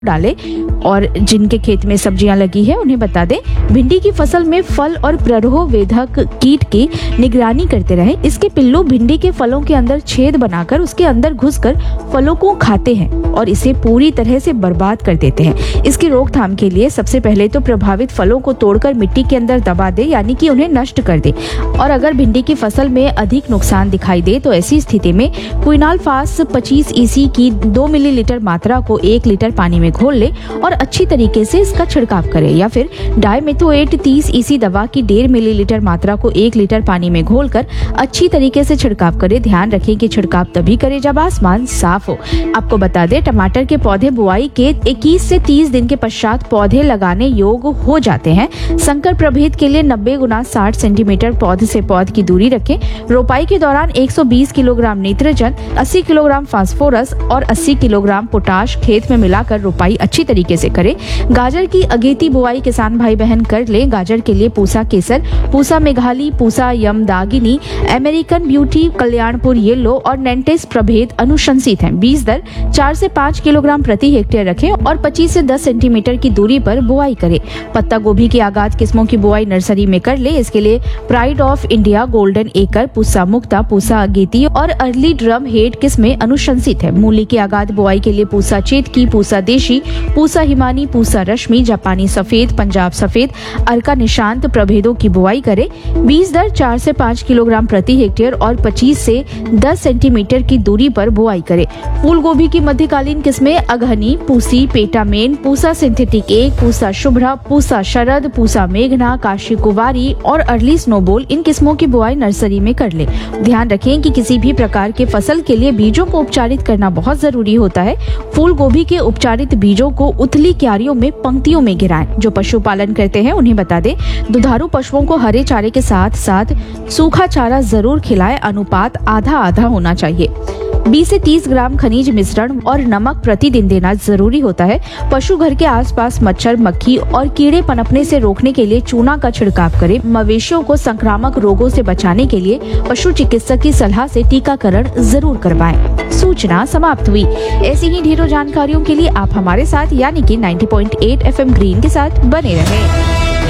डालें। और जिनके खेत में सब्जियां लगी है उन्हें बता दें, भिंडी की फसल में फल और प्ररोह वेधक कीट की निगरानी करते रहें। इसके पिल्लू भिंडी के फलों के अंदर छेद बनाकर उसके अंदर घुसकर फलों को खाते हैं और इसे पूरी तरह से बर्बाद कर देते हैं। इसकी रोकथाम के लिए सबसे पहले तो प्रभावित फलों को तोड़कर मिट्टी के अंदर दबा दे, यानी कि उन्हें नष्ट कर दे। और अगर भिंडी की फसल में अधिक नुकसान दिखाई दे तो ऐसी स्थिति में क्विनालफास 25 EC की 2 मिलीलीटर मात्रा को 1 लीटर पानी में घोल ले और अच्छी तरीके से इसका छिड़काव करें। या फिर डाइमेथोएट 30 EC दवा की 1.5 मिलीलीटर मात्रा को 1 लीटर पानी में घोलकर अच्छी तरीके से छिड़काव करें। ध्यान रखें कि छिड़काव तभी करें जब आसमान साफ हो। आपको बता दें, टमाटर के पौधे बुआई के 21 से 30 दिन के पश्चात पौधे लगाने योग्य हो जाते हैं। संकर प्रभेद के लिए 90 × 60 सेंटीमीटर पौध से पौध की दूरी रखें। रोपाई के दौरान 120 किलोग्राम नाइट्रोजन, 80 किलोग्राम फास्फोरस और 80 किलोग्राम पोटाश खेत में मिलाकर रोपाई अच्छी तरीके से करें। गाजर की अगेती बुआई किसान भाई बहन कर ले। गाजर के लिए पूसा केसर, Pusa Meghali, Pusa यमदागिनी, American beauty, Kalyanpur yellow और नेंटेस प्रभेद अनुशंसित हैं। बीज दर 4 से 5 किलोग्राम प्रति हेक्टेयर रखें और 25 से 10 सेंटीमीटर की दूरी पर बुआई करें। पत्ता गोभी की आगाज किस्मों की बुआई नर्सरी में कर ले। इसके लिए प्राइड ऑफ इंडिया, गोल्डन एकर, पूसा मुक्ता, पूसा अगेती और अर्ली ड्रम हेड किस्में अनुशंसित है। मूली की आगाज बुआई के लिए पूसा चेतकी, पूसा देशी, पूसा हिमानी, पूसा रश्मि, जापानी सफेद, पंजाब सफेद, अर्का निशांत प्रभेदों की बुआई करें। बीज दर 4 से 5 किलोग्राम प्रति हेक्टेयर और 25 से 10 सेंटीमीटर की दूरी पर बुआई करें। फूल गोभी की मध्यकालीन किस्में अगहनी, पूसी, पेटामेन, पूसा सिंथेटिक 1, पूसा शुभ्रा, पूसा शरद, पूसा मेघना, काशी कुवारी और अर्ली स्नोबॉल, इन किस्मों की बुआई नर्सरी में कर ले। ध्यान रखें कि किसी भी प्रकार के फसल के लिए बीजों को उपचारित करना बहुत जरूरी होता है। फूल गोभी के उपचारित बीजों को उथली क्यारियों में पंक्तियों में गिराएं। जो पशुपालन करते हैं उन्हें बता दें, दुधारू पशुओं को हरे चारे के साथ साथ सूखा चारा जरूर खिलाएं। अनुपात आधा आधा होना चाहिए। 20 से 30 ग्राम खनिज मिश्रण और नमक प्रतिदिन देना जरूरी होता है। पशु घर के आसपास मच्छर, मक्खी और कीड़े पनपने से रोकने के लिए चूना का छिड़काव करें। मवेशियों को संक्रामक रोगों से बचाने के लिए पशु चिकित्सक की सलाह से टीकाकरण जरूर करवाएं। सूचना समाप्त हुई। ऐसी ही ढेरों जानकारियों के लिए आप हमारे साथ यानी कि 90.8 FM ग्रीन के साथ बने रहें।